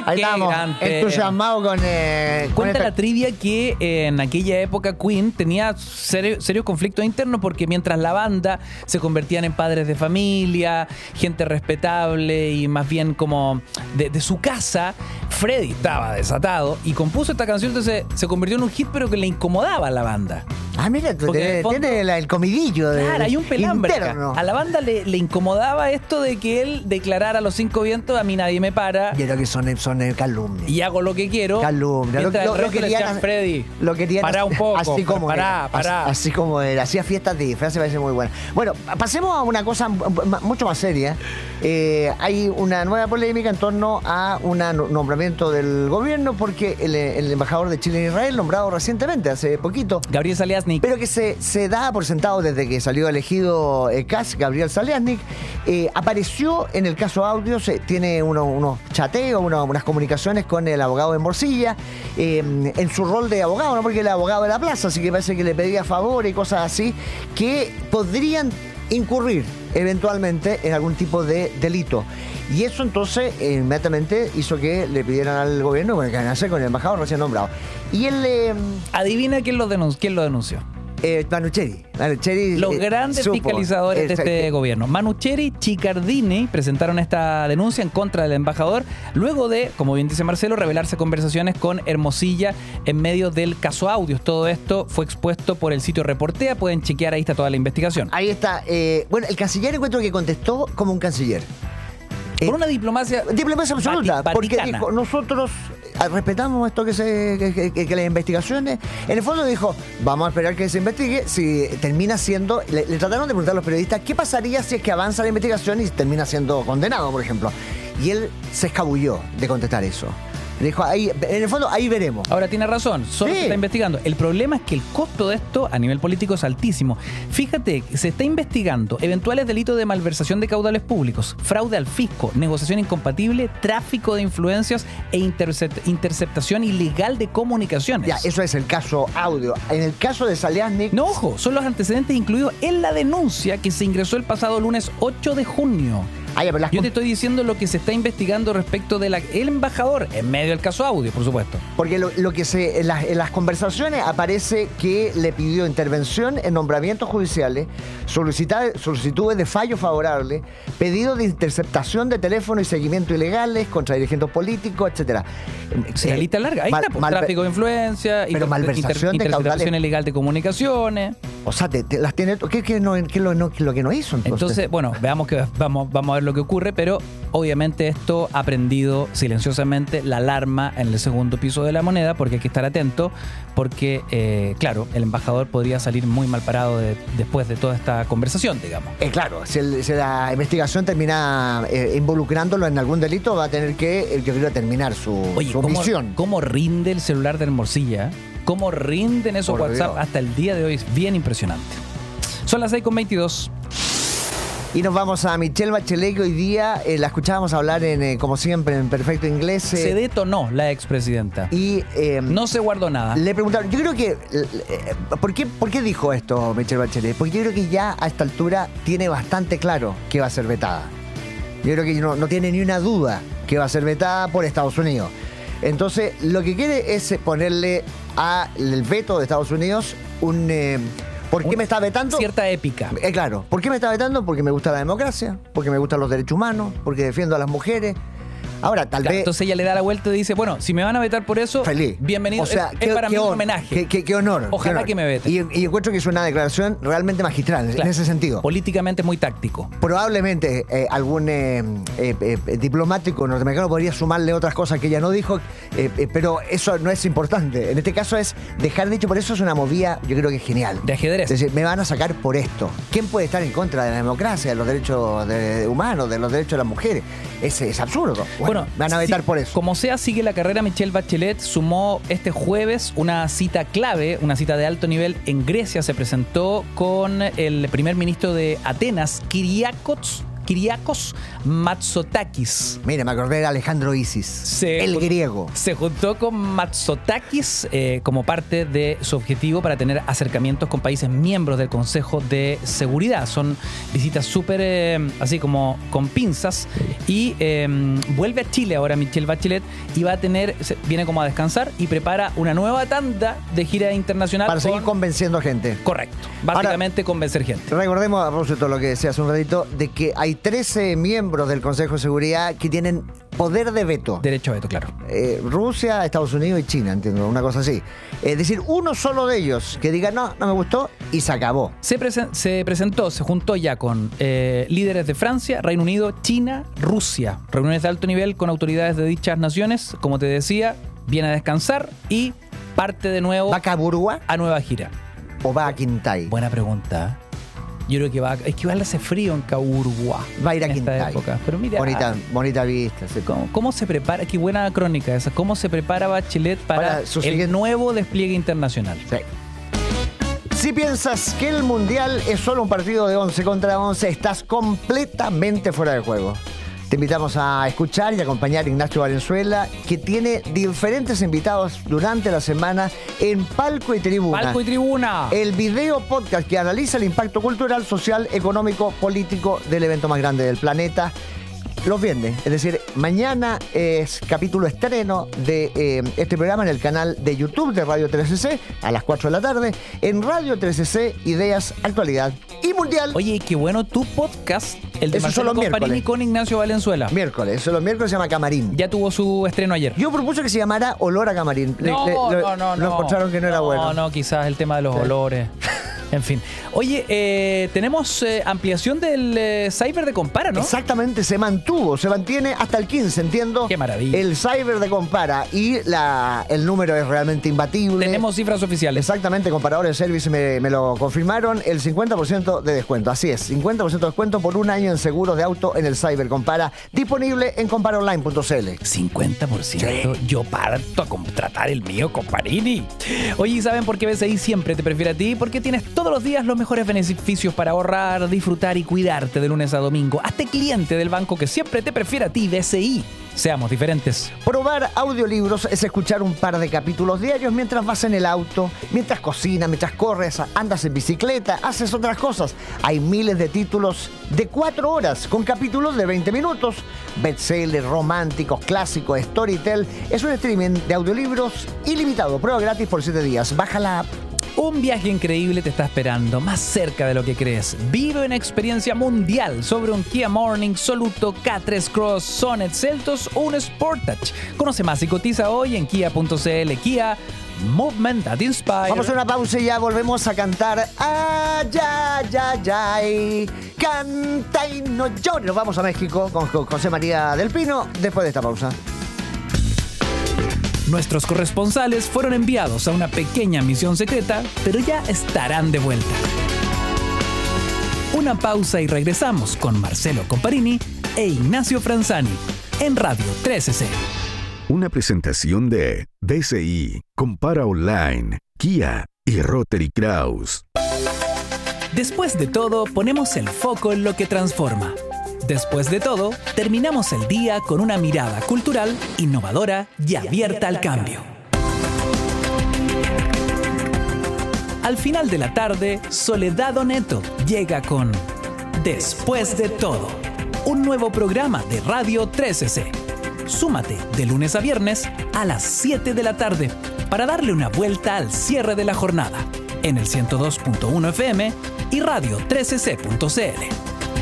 Ahí estamos, entusiasmados con Cuenta la trivia que en aquella época Queen tenía serios conflictos internos porque mientras la banda se convertían en padres de familia, gente respetable y más bien como de su casa, Freddie estaba desatado y compuso esta canción, entonces se convirtió en un hit pero que le incomodaba a la banda. Ah, mira, tiene el comidillo de claro, hay un pelambre acá. interno. A la banda le incomodaba esto de que él declarara a los 5 vientos: a mí nadie me para. Yo creo que son calumnias. Y hago lo que quiero. Calumnia. Lo querían, Freddy, lo querían pará un poco. Así como pará. Así como era. Hacía fiestas de disfraz, se parece muy buena. Bueno, pasemos a una cosa mucho más seria. Hay una nueva polémica en torno a un nombramiento del gobierno porque el embajador de Chile en Israel, nombrado recientemente, hace poquito, Gabriel Saliasnik, pero que se da por sentado desde que salió elegido CAS, Gabriel Saliasnik, apareció en el caso Audios, tiene unos chateos, unas comunicaciones con el abogado de Morcilla, en su rol de abogado, ¿no? Porque él es abogado de la plaza, así que parece que le pedía favores y cosas así, que podrían incurrir eventualmente en algún tipo de delito. Y eso entonces inmediatamente hizo que le pidieran al gobierno, bueno, que hacer con el embajador recién nombrado. Y él... adivina quién lo denunció. Manucheri, los grandes fiscalizadores de este gobierno. Manucheri, Chiccardini presentaron esta denuncia en contra del embajador luego de, como bien dice Marcelo, revelarse conversaciones con Hermosilla en medio del caso Audios. Todo esto fue expuesto por el sitio Reportea. Pueden chequear, ahí está toda la investigación. Ahí está. Bueno, el canciller encuentro que contestó como un canciller. Por una diplomacia absoluta, porque dijo, nosotros respetamos esto que las investigaciones. En el fondo dijo, vamos a esperar que se investigue. Si termina siendo, le trataron de preguntar a los periodistas qué pasaría si es que avanza la investigación y termina siendo condenado, por ejemplo. Y él se escabulló de contestar eso. Dijo, ahí, en el fondo, ahí veremos. Ahora tiene razón, solo se está investigando. El problema es que el costo de esto a nivel político es altísimo. Fíjate, se está investigando eventuales delitos de malversación de caudales públicos, fraude al fisco, negociación incompatible, tráfico de influencias e interceptación ilegal de comunicaciones. Ya, eso es el caso Audio. En el caso de Saliasnik... No, ojo, son los antecedentes incluidos en la denuncia que se ingresó el pasado lunes 8 de junio. Yo te estoy diciendo lo que se está investigando respecto del embajador en medio del caso Audio, por supuesto. Porque lo que en las conversaciones aparece que le pidió intervención en nombramientos judiciales, solicitudes de fallo favorable, pedidos de interceptación de teléfono y seguimiento ilegales contra dirigentes políticos, etcétera. La lista larga. Ahí está, tráfico de influencia, interceptación ilegal de comunicaciones. O sea, las tiene. ¿Qué es lo que no hizo? Entonces, bueno, veamos que vamos a ver lo que ocurre, pero obviamente esto ha prendido silenciosamente la alarma en el segundo piso de la moneda, porque hay que estar atento, porque, claro, el embajador podría salir muy mal parado después de toda esta conversación, digamos. Claro, si la investigación termina involucrándolo en algún delito, va a tener que, yo creo, terminar su misión. ¿Cómo rinde el celular de Hermosilla? ¿Cómo rinden esos por WhatsApp Dios. Hasta el día de hoy? Es bien impresionante. Son las 6:22. Y nos vamos a Michelle Bachelet, que hoy día la escuchábamos hablar, como siempre, en perfecto inglés. Se detonó la expresidenta. Y no se guardó nada. Le preguntaron, yo creo que... ¿por qué dijo esto Michelle Bachelet? Porque yo creo que ya a esta altura tiene bastante claro que va a ser vetada. Yo creo que no tiene ni una duda que va a ser vetada por Estados Unidos. Entonces, lo que quiere es ponerle al veto de Estados Unidos ¿por qué me está vetando? Cierta épica. Claro. ¿Por qué me está vetando? Porque me gusta la democracia, porque me gustan los derechos humanos, porque defiendo a las mujeres. Ahora, tal vez... Entonces ella le da la vuelta y dice, bueno, si me van a vetar por eso, feliz. Bienvenido. O sea, es para mí un homenaje. Qué honor. Ojalá que me veten. Y encuentro que es una declaración realmente magistral, en ese sentido. Políticamente muy táctico. Probablemente algún diplomático norteamericano podría sumarle otras cosas que ella no dijo, pero eso no es importante. En este caso es dejar dicho, por eso es una movida, yo creo que es genial. De ajedrez. Es decir, me van a sacar por esto. ¿Quién puede estar en contra de la democracia, de los derechos humanos, de los derechos de las mujeres? Es absurdo. Bueno, me van a vetar por eso. Como sea, sigue la carrera. Michelle Bachelet sumó este jueves una cita clave, una cita de alto nivel en Grecia. Se presentó con el primer ministro de Atenas, Kyriakos Kyriakos Mitsotakis. Mira, me acordé de Alejandro Isis, el griego. Se juntó con Mitsotakis como parte de su objetivo para tener acercamientos con países miembros del Consejo de Seguridad. Son visitas súper así como con pinzas. Y vuelve a Chile ahora Michelle Bachelet y viene como a descansar y prepara una nueva tanda de gira internacional. Para seguir convenciendo gente. Correcto. Básicamente convencer gente. Recordemos, a propósito de lo que decía hace un ratito, de que hay 13 miembros del Consejo de Seguridad que tienen poder de veto. Derecho a veto, claro. Rusia, Estados Unidos y China, entiendo, una cosa así. Es decir, uno solo de ellos que diga, no me gustó, y se acabó. Se juntó ya con líderes de Francia, Reino Unido, China, Rusia. Reuniones de alto nivel con autoridades de dichas naciones. Como te decía, viene a descansar y parte de nuevo. ¿Va a Caburgua? A nueva gira. ¿O va a Quintay? Buena pregunta. Yo creo que es que hace frío en Caburgua. Va a ir a Quintay. Pero mira, bonita vista. Sí. ¿Cómo se prepara? Qué buena crónica esa. ¿Cómo se prepara Bachelet para el nuevo despliegue internacional? Sí. Si piensas que el Mundial es solo un partido de 11 contra 11, estás completamente fuera de juego. Te invitamos a escuchar y acompañar a Ignacio Valenzuela, que tiene diferentes invitados durante la semana en Palco y Tribuna. Palco y Tribuna. El video podcast que analiza el impacto cultural, social, económico, político del evento más grande del planeta. Los viernes, es decir, mañana es capítulo estreno de este programa en el canal de YouTube de Radio 3CC a las 4 de la tarde. En Radio 3CC, Ideas, Actualidad y Mundial. Oye, qué bueno tu podcast, el de Eso Marcelo solo Comparini con Ignacio Valenzuela. Miércoles, eso los miércoles se llama Camarín. Ya tuvo su estreno ayer. Yo propuse que se llamara Olor a Camarín. No. Lo encontraron que no era bueno. No, quizás el tema de los olores. En fin. Oye, tenemos ampliación del Cyber de Compara, ¿no? Exactamente, se mantiene hasta el 15, entiendo. Qué maravilla. El Cyber de Compara y el número es realmente imbatible. Tenemos cifras oficiales. Exactamente, Comparadores Service me lo confirmaron, el 50% de descuento. Así es, 50% de descuento por un año en seguros de auto en el Cyber Compara, disponible en comparaonline.cl. 50%. Sí. Yo parto a contratar el mío, Comparini. Oye, ¿y saben por qué BCI siempre te prefiere a ti? Porque tienes todos los días los mejores beneficios para ahorrar, disfrutar y cuidarte de lunes a domingo. Hazte cliente del banco que siempre te prefiere a ti, BCI. Seamos diferentes. Probar audiolibros es escuchar un par de capítulos diarios mientras vas en el auto, mientras cocinas, mientras corres, andas en bicicleta, haces otras cosas. Hay miles de títulos de 4 horas con capítulos de 20 minutos. Bestsellers, románticos, clásicos, Storytel. Es un streaming de audiolibros ilimitado. Prueba gratis por 7 días. Baja la app. Un viaje increíble te está esperando, más cerca de lo que crees. Vive una experiencia mundial sobre un Kia Morning, Soluto, K3 Cross, Sonet, Seltos o un Sportage. Conoce más y cotiza hoy en kia.cl. Kia, movement that inspires. Vamos a una pausa y ya volvemos a cantar. Ay, ay, ay, canta y no llores. Nos vamos a México con José María del Pino después de esta pausa. Nuestros corresponsales fueron enviados a una pequeña misión secreta, pero ya estarán de vuelta. Una pausa y regresamos con Marcelo Comparini e Ignacio Franzani en Radio 3CC. Una presentación de BCI, Compara Online, Kia y Rotary Kraus. Después de todo, ponemos el foco en lo que transforma. Después de todo, terminamos el día con una mirada cultural, innovadora y abierta al cambio. Al final de la tarde, Soledad Oneto llega con Después de todo, un nuevo programa de Radio 3CC. Súmate de lunes a viernes a las 7 de la tarde para darle una vuelta al cierre de la jornada en el 102.1 FM y radio 3cc.cl.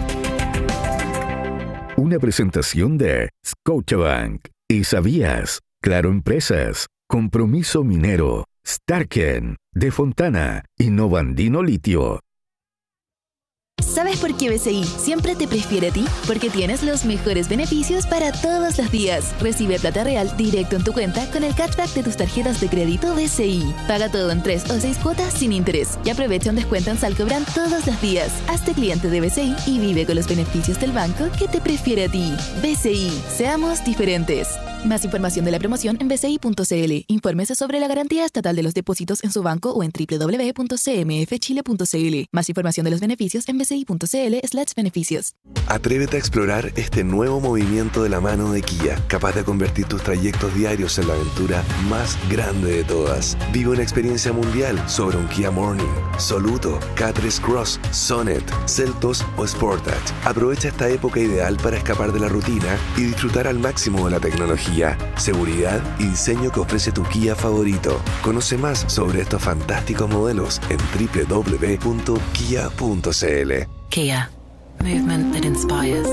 Una presentación de Scotiabank. ¿Y sabías? Claro Empresas, Compromiso Minero, Starken, De Fontana y Novandino Litio. ¿Sabes por qué BCI siempre te prefiere a ti? Porque tienes los mejores beneficios para todos los días. Recibe plata real directo en tu cuenta con el cashback de tus tarjetas de crédito BCI. Paga todo en 3 o 6 cuotas sin interés y aprovecha un descuento en Salcobran todos los días. Hazte cliente de BCI y vive con los beneficios del banco que te prefiere a ti. BCI, seamos diferentes. Más información de la promoción en bci.cl. Infórmese sobre la garantía estatal de los depósitos en su banco o en www.cmfchile.cl. Más información de los beneficios en bci.cl/beneficios. Atrévete a explorar este nuevo movimiento de la mano de Kia, capaz de convertir tus trayectos diarios en la aventura más grande de todas. Vive una experiencia mundial sobre un Kia Morning, Soluto, K3 Cross, Sonet, Seltos o Sportage. Aprovecha esta época ideal para escapar de la rutina y disfrutar al máximo de la tecnología, seguridad y diseño que ofrece tu Kia favorito. Conoce más sobre estos fantásticos modelos en www.kia.cl. Kia. Movement that inspires.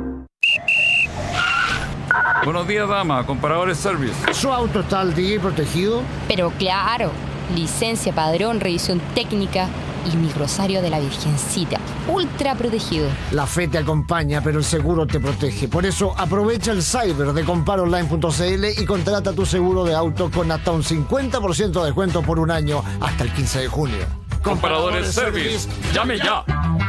Buenos días, dama. Comparadores Service. ¿Su auto está al día y protegido? Pero claro, licencia, padrón, revisión técnica y mi rosario de la Virgencita. Ultra protegido. La fe te acompaña, pero el seguro te protege. Por eso aprovecha el cyber de comparonline.cl y contrata tu seguro de auto con hasta un 50% de descuento por un año hasta el 15 de junio. Comparadores Service. ¡Llame ya!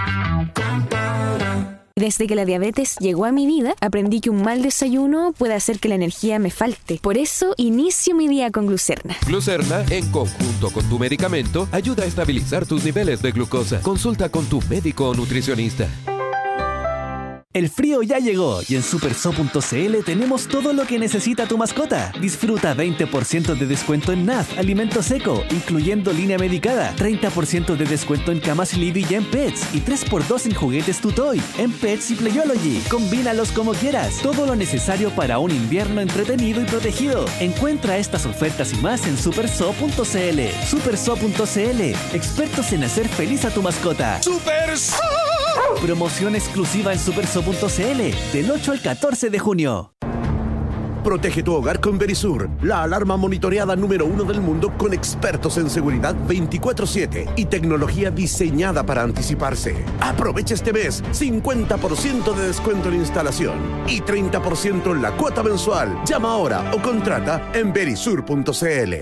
Desde que la diabetes llegó a mi vida, aprendí que un mal desayuno puede hacer que la energía me falte. Por eso, inicio mi día con Glucerna. Glucerna, en conjunto con tu medicamento, ayuda a estabilizar tus niveles de glucosa. Consulta con tu médico o nutricionista. El frío ya llegó y en superso.cl tenemos todo lo que necesita tu mascota. Disfruta 20% de descuento en NAF, alimento seco, incluyendo línea medicada, 30% de descuento en camas Libby y en Pets y 3x2 en juguetes Tutoy, en Pets y Playology. Combínalos como quieras. Todo lo necesario para un invierno entretenido y protegido. Encuentra estas ofertas y más en superso.cl. Superso.cl, expertos en hacer feliz a tu mascota. ¡Superso! Promoción exclusiva en superso.cl del 8 al 14 de junio. Protege tu hogar con Verisur, la alarma monitoreada número 1 del mundo con expertos en seguridad 24/7 y tecnología diseñada para anticiparse. Aprovecha este mes 50% de descuento en instalación y 30% en la cuota mensual. Llama ahora o contrata en verisur.cl.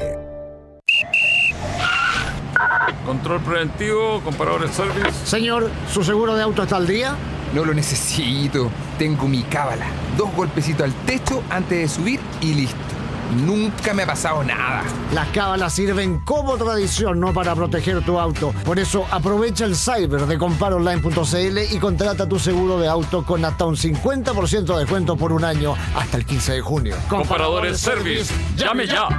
Control preventivo, comparadores Service. Señor, ¿su seguro de auto está al día? No lo necesito. Tengo mi cábala. 2 golpecitos al techo antes de subir y listo. Nunca me ha pasado nada. Las cábalas sirven como tradición, no para proteger tu auto. Por eso aprovecha el cyber de comparonline.cl y contrata tu seguro de auto con hasta un 50% de descuento por un año hasta el 15 de junio. Comparadores Service. ¡Llame ya!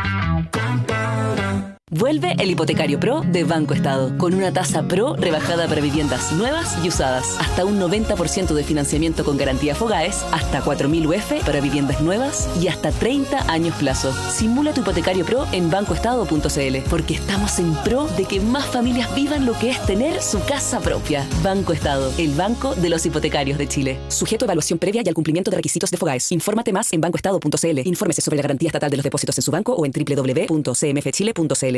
Vuelve el Hipotecario Pro de Banco Estado, con una tasa Pro rebajada para viviendas nuevas y usadas, hasta un 90% de financiamiento con garantía Fogaes, hasta 4.000 UF para viviendas nuevas y hasta 30 años plazo. Simula tu Hipotecario Pro en bancoestado.cl, porque estamos en pro de que más familias vivan lo que es tener su casa propia. Banco Estado, el banco de los hipotecarios de Chile. Sujeto a evaluación previa y al cumplimiento de requisitos de Fogaes. Infórmate más en bancoestado.cl. Infórmese sobre la garantía estatal de los depósitos en su banco o en www.cmfchile.cl.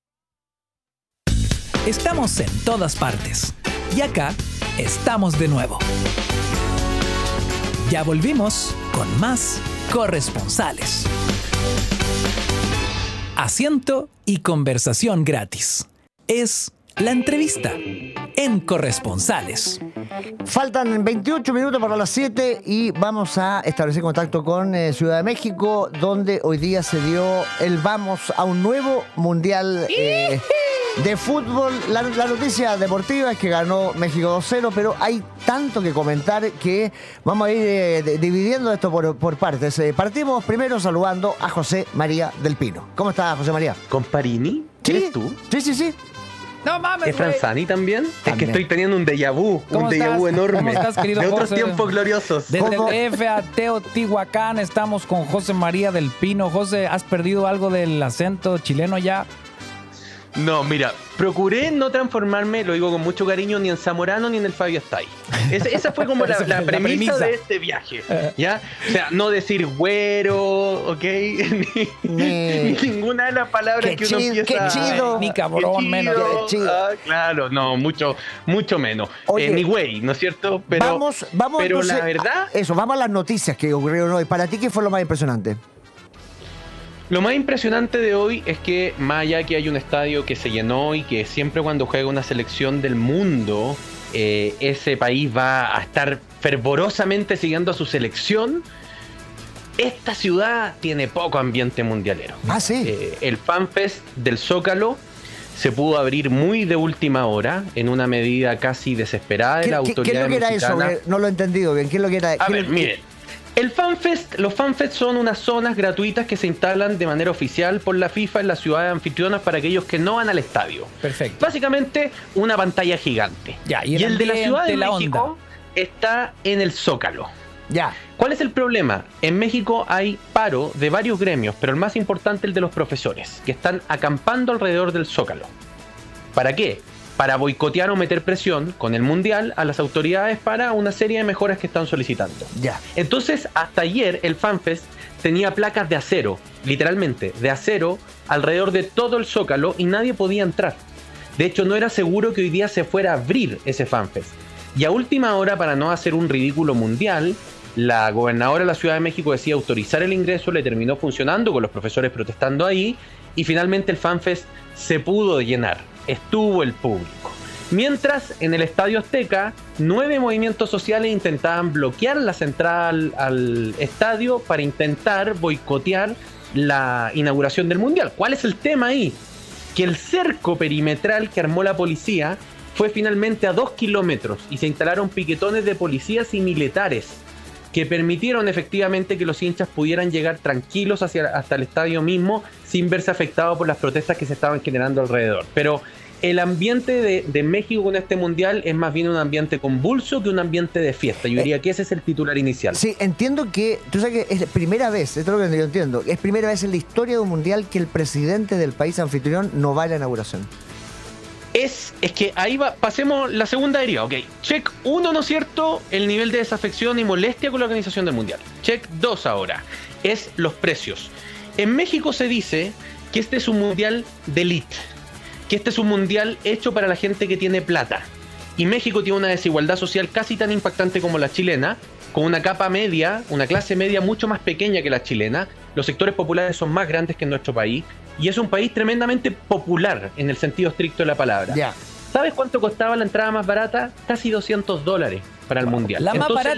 Estamos en todas partes. Y acá estamos de nuevo. Ya volvimos con más corresponsales. Asiento y conversación gratis. Es la entrevista en Corresponsales. Faltan 28 minutos para las 7 y vamos a establecer contacto con Ciudad de México, donde hoy día se dio el vamos a un nuevo mundial de fútbol. La noticia deportiva es que ganó México 2-0, pero hay tanto que comentar que vamos a ir dividiendo esto por partes. Partimos primero saludando a José María del Pino. ¿Cómo estás, José María? ¿Comparini? ¿Eres tú? Sí. No mames, ¿Es Franzani también? Es que estoy teniendo un déjà vu enorme. ¿Cómo estás, querido de otros José? tiempos gloriosos. Desde el DF a Teotihuacán estamos con José María del Pino. José, ¿has perdido algo del acento chileno ya? No, mira, procuré no transformarme, lo digo con mucho cariño, ni en Zamorano ni en el Fabio Stay. Esa fue como la premisa de este viaje, ¿ya? O sea, no decir güero, ¿ok? ni ninguna de las palabras que uno empieza... ¡Qué chido! Ni cabrón, menos. ¡Qué chido! Claro, no, mucho menos. Oye, ni güey, ¿no es cierto? Pero, vamos pero entonces, la verdad... vamos a las noticias que ocurrieron hoy. ¿Para ti qué fue lo más impresionante? Lo más impresionante de hoy es que, más allá que hay un estadio que se llenó y que siempre cuando juega una selección del mundo, ese país va a estar fervorosamente siguiendo a su selección, esta ciudad tiene poco ambiente mundialero. Ah, sí. El FanFest del Zócalo se pudo abrir muy de última hora, en una medida casi desesperada de la autoridad ¿Qué es lo que era eso? No lo he entendido bien. ¿Qué es lo que era? A ver, miren. Los FanFest son unas zonas gratuitas que se instalan de manera oficial por la FIFA en las ciudades anfitrionas para aquellos que no van al estadio. Perfecto. Básicamente una pantalla gigante. Ya, y el de la Ciudad de la México onda está en el Zócalo. Ya. ¿Cuál es el problema? En México hay paro de varios gremios, pero el más importante el de los profesores, que están acampando alrededor del Zócalo. ¿Para qué? Para boicotear o meter presión con el Mundial a las autoridades para una serie de mejoras que están solicitando. Ya. Entonces, hasta ayer el FanFest tenía placas de acero, literalmente, de acero, alrededor de todo el Zócalo y nadie podía entrar. De hecho, no era seguro que hoy día se fuera a abrir ese FanFest. Y a última hora, para no hacer un ridículo mundial, la gobernadora de la Ciudad de México decía autorizar el ingreso, le terminó funcionando con los profesores protestando ahí y finalmente el FanFest se pudo llenar, estuvo el público. Mientras en el Estadio Azteca 9 movimientos sociales intentaban bloquear las entradas al estadio para intentar boicotear la inauguración del Mundial. ¿Cuál es el tema ahí? Que el cerco perimetral que armó la policía fue finalmente a 2 kilómetros y se instalaron piquetones de policías y militares que permitieron efectivamente que los hinchas pudieran llegar tranquilos hasta el estadio mismo sin verse afectados por las protestas que se estaban generando alrededor. Pero el ambiente de México con este mundial es más bien un ambiente convulso que un ambiente de fiesta. Yo diría que ese es el titular inicial. Sí, entiendo que, tú sabes que es primera vez, esto es lo que yo entiendo, es primera vez en la historia de un mundial que el presidente del país anfitrión no va a la inauguración. Es que ahí va, pasemos la segunda herida, ok. Check 1, ¿no es cierto? El nivel de desafección y molestia con la organización del Mundial. Check 2 ahora, es los precios. En México se dice que este es un Mundial de elite, que este es un Mundial hecho para la gente que tiene plata. Y México tiene una desigualdad social casi tan impactante como la chilena, con una capa media, una clase media mucho más pequeña que la chilena. Los sectores populares son más grandes que en nuestro país. Y es un país tremendamente popular en el sentido estricto de la palabra. Yeah. ¿Sabes cuánto costaba la entrada más barata? Casi $200 para el Mundial. La más barata.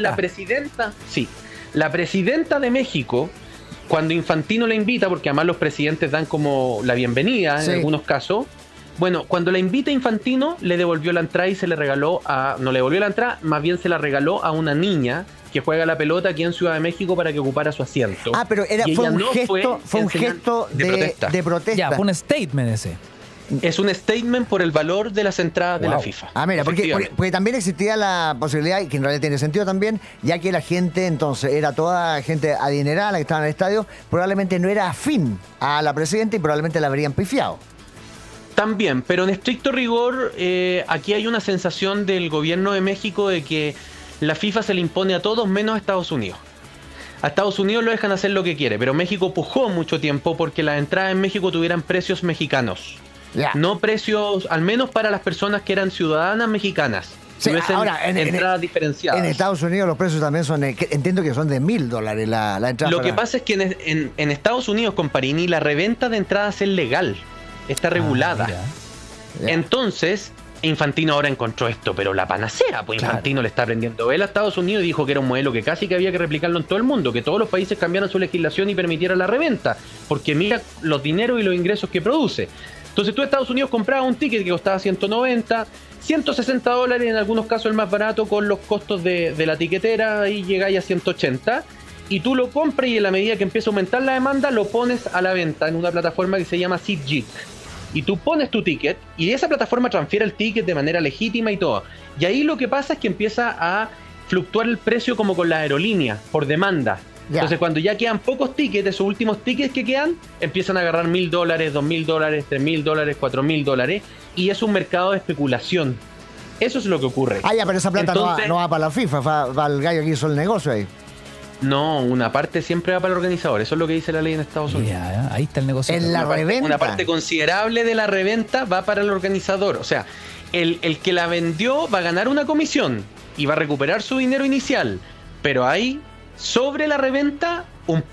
La presidenta de México, cuando Infantino la invita, porque además los presidentes dan como la bienvenida en algunos casos, bueno, cuando la invita Infantino, le devolvió la entrada y se le regaló no le devolvió la entrada, más bien se la regaló a una niña que juega la pelota aquí en Ciudad de México para que ocupara su asiento. Ah, pero fue un gesto de protesta. Ya, fue un statement ese. Es un statement por el valor de las entradas de la FIFA. Ah, mira, porque también existía la posibilidad, y que en realidad tiene sentido también, ya que la gente entonces era toda gente adinerada la que estaba en el estadio, probablemente no era afín a la presidenta y probablemente la habrían pifiado. También, pero en estricto rigor, aquí hay una sensación del gobierno de México de que la FIFA se le impone a todos menos a Estados Unidos. A Estados Unidos lo dejan hacer lo que quiere, pero México pujó mucho tiempo porque las entradas en México tuvieran precios mexicanos. No precios, al menos para las personas que eran ciudadanas mexicanas. Sí, ahora, entradas diferenciadas. En Estados Unidos los precios también son, entiendo que son de $1,000 la entrada. Lo que pasa es que en Estados Unidos, comparini, la reventa de entradas es legal, está regulada. Entonces, Infantino ahora encontró esto, pero la panacea, pues Infantino le está prendiendo vela a Estados Unidos y dijo que era un modelo que casi que había que replicarlo en todo el mundo, que todos los países cambiaran su legislación y permitieran la reventa, porque mira los dineros y los ingresos que produce. Entonces tú en Estados Unidos comprabas un ticket que costaba $190, $160 en algunos casos el más barato, con los costos de la tiquetera, y llegáis a 180, y tú lo compras y en la medida que empieza a aumentar la demanda lo pones a la venta en una plataforma que se llama SeatGeek. Y tú pones tu ticket y esa plataforma transfiere el ticket de manera legítima y todo. Y ahí lo que pasa es que empieza a fluctuar el precio como con la aerolínea, por demanda. Entonces cuando ya quedan pocos tickets, esos últimos tickets que quedan, empiezan a agarrar $1,000, $2,000, $3,000, $4,000, y es un mercado de especulación. Eso es lo que ocurre. Ah, ya, pero esa plata no va para la FIFA, va al gallo que hizo el negocio ahí. No, una parte siempre va para el organizador. Eso es lo que dice la ley en Estados Unidos. Ahí está el negocio. En la reventa. Una parte considerable de la reventa va para el organizador. O sea, el que la vendió va a ganar una comisión y va a recuperar su dinero inicial. Pero hay, sobre la reventa, un